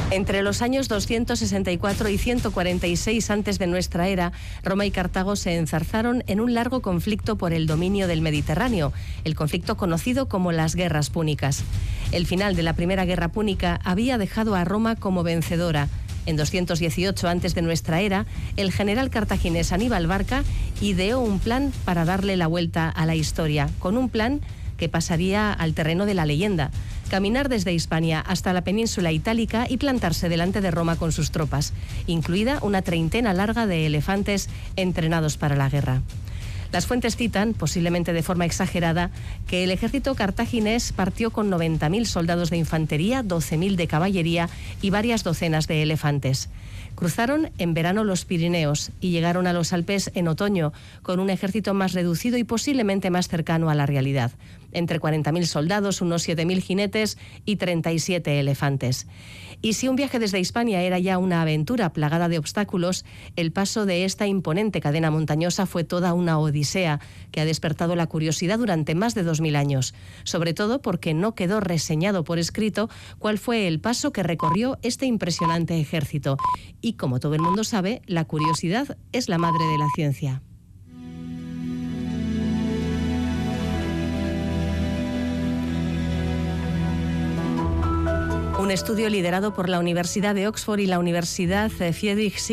Entre los años 264 y 146 antes de nuestra era, Roma y Cartago se enzarzaron en un largo conflicto por el dominio del Mediterráneo, el conflicto conocido como las Guerras Púnicas. El final de la Primera Guerra Púnica había dejado a Roma como vencedora. En 218 antes de nuestra era, el general cartaginés Aníbal Barca ideó un plan para darle la vuelta a la historia, con un plan que pasaría al terreno de la leyenda: caminar desde Hispania hasta la península itálica y plantarse delante de Roma con sus tropas, incluida una treintena larga de elefantes entrenados para la guerra. Las fuentes citan, posiblemente de forma exagerada, que el ejército cartaginés partió con 90.000 soldados de infantería, 12.000 de caballería y varias docenas de elefantes. Cruzaron en verano los Pirineos y llegaron a los Alpes en otoño, con un ejército más reducido y posiblemente más cercano a la realidad: entre 40.000 soldados, unos 7.000 jinetes y 37 elefantes. Y si un viaje desde Hispania era ya una aventura plagada de obstáculos, el paso de esta imponente cadena montañosa fue toda una odisea que ha despertado la curiosidad durante más de 2000 años, sobre todo porque no quedó reseñado por escrito cuál fue el paso que recorrió este impresionante ejército. Y como todo el mundo sabe, la curiosidad es la madre de la ciencia. Un estudio liderado por la Universidad de Oxford y la Universidad Friedrich